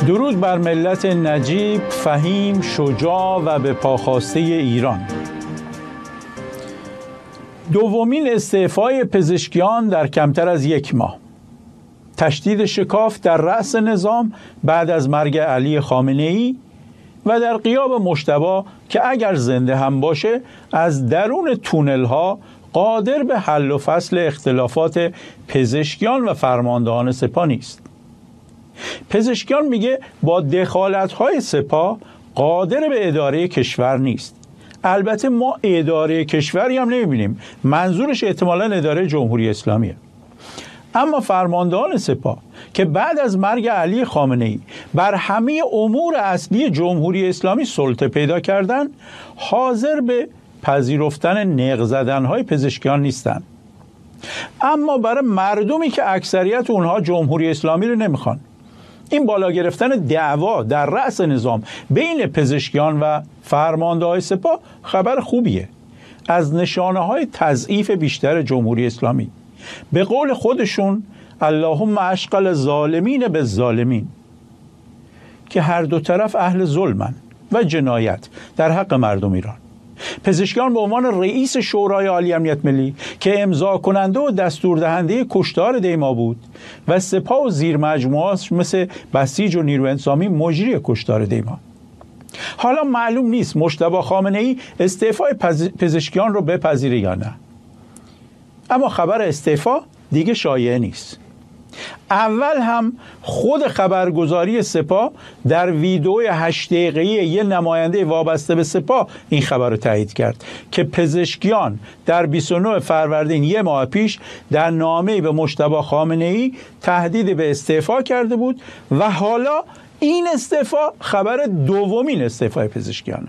درود بر ملت نجیب، فهیم، شجاع و به پاخواسته ایران. دومین استعفای پزشکیان در کمتر از یک ماه. تشدید شکاف در رأس نظام بعد از مرگ علی خامنه‌ای و در غیاب مجتبی که اگر زنده هم باشه از درون تونل‌ها قادر به حل و فصل اختلافات پزشکیان و فرماندهان سپاه نیست. پزشکیان میگه با دخالت‌های سپاه قادر به اداره کشور نیست. البته ما اداره کشوری هم نمیبینیم، منظورش احتمالاً اداره جمهوری اسلامیه. اما فرماندهان سپاه که بعد از مرگ علی خامنه‌ای بر همه امور اصلی جمهوری اسلامی سلطه پیدا کردند، حاضر به پذیرفتن نق زدن‌های پزشکیان نیستند. اما برای مردمی که اکثریت اونها جمهوری اسلامی رو نمیخوان، این بالا گرفتن دعوا در رأس نظام بین پزشکیان و فرمانده‌های سپاه خبر خوبیه از نشانه‌های تضعیف بیشتر جمهوری اسلامی. به قول خودشون اللهم اشغل الظالمین بالظالمین، که هر دو طرف اهل ظلمن و جنایت در حق مردم ایران. پزشکیان به عنوان رئیس شورای عالی امنیت ملی که امضا کننده و دستور دهنده کشتار دیما بود و سپاه و زیر مجموعه‌اش مثل بسیج و نیروی انتظامی مجری کشتار دیما. حالا معلوم نیست مجتبی خامنه‌ای استعفای پزشکیان رو بپذیره یا نه، اما خبر استعفا دیگه شایعه نیست. اول هم خود خبرگزاری سپاه در ویدئوی 8 دقیقه‌ای یه نماینده وابسته به سپاه این خبر رو تایید کرد که پزشکیان در 29 فروردین یک ماه پیش در نامه‌ای به مجتبی خامنه‌ای تهدید به استعفا کرده بود و حالا این استعفا خبر دومین استعفای پزشکیانه.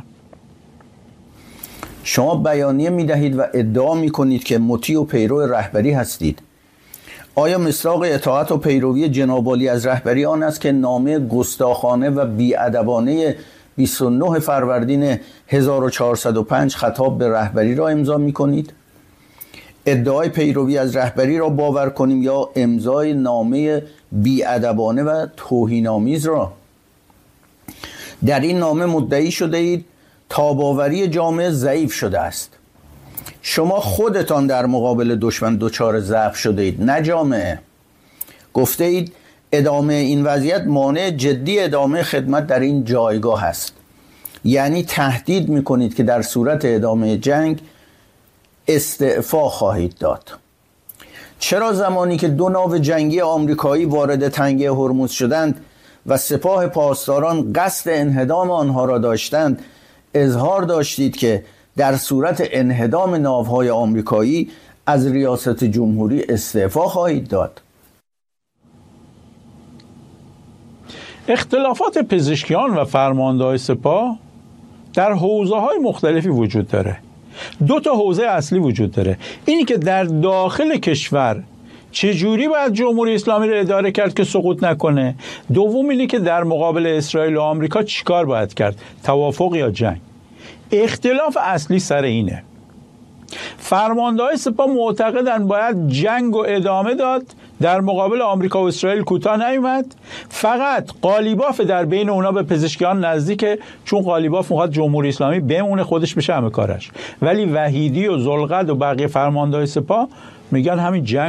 شما بیانیه می‌دهید و ادعا می‌کنید که مطیع و پیرو رهبری هستید. آیا مصداق اطاعت و پیروی جناب عالی از رهبری آن است که نامه گستاخانه و بی‌ادبانه 29 فروردین 1405 خطاب به رهبری را امضا می‌کنید؟ ادعای پیروی از رهبری را باور کنیم یا امضای نامه بی‌ادبانه و توهین‌آمیز را؟ در این نامه مدعی شده اید تاب‌آوری جامعه ضعیف شده است. شما خودتان در مقابل دشمن دچار ضعف شده اید، نه جامعه. گفته اید ادامه این وضعیت مانع جدی ادامه خدمت در این جایگاه است. یعنی تهدید میکنید که در صورت ادامه جنگ استعفا خواهید داد. چرا زمانی که 2 ناو جنگی آمریکایی وارد تنگه هرمز شدند و سپاه پاسداران قصد انهدام آنها را داشتند، اظهار داشتید که در صورت انهدام ناوهای آمریکایی از ریاست جمهوری استعفا خواهید داد؟ اختلافات پزشکیان و فرمانده‌های سپاه در حوزه‌های مختلفی وجود داره. 2 تا حوزه اصلی وجود داره. اینی که در داخل کشور چجوری باید جمهوری اسلامی رو اداره کرد که سقوط نکنه. دوم اینی که در مقابل اسرائیل و آمریکا چیکار باید کرد، توافق یا جنگ. اختلاف اصلی سر اینه. فرمانده‌های سپاه معتقدن باید جنگ و ادامه داد، در مقابل آمریکا و اسرائیل کوتاه نیومد، فقط قالیباف در بین اونا به پزشکیان نزدیکه، چون قالیباف میخواد جمهوری اسلامی بمونه خودش بشه همه کارش. ولی وحیدی و ذوالقرد و بقیه فرمانده‌های سپاه میگن همین جنگ